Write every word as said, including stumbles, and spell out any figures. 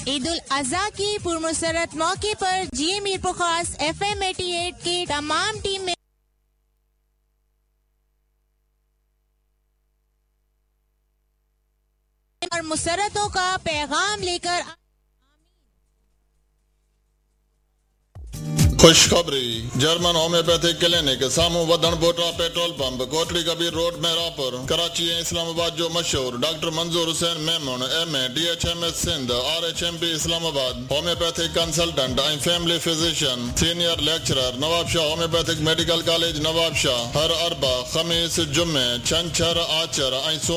ईद उल अजहा की पुरमसरत मौके पर जी मीरपुर खास एफ एम अठासी की तमाम टीम में और मुसरतों का पैगाम लेकर खुशखबरी जर्मन होम्योपैथिक क्लिनिक सामू वधन बोटा petrol pump Kotli Kabir road में रापुर कराची इस्लामाबाद जो मशहूर डॉक्टर मंजूर Hussain Memon M A D H M S Sindh R H M P Islamabad homeopathic consultant ऐं family physician senior lecturer Nawab Shah homeopathic medical college Nawab Shah हर अरबा खमीस जुम्मे छंछर आचर ऐं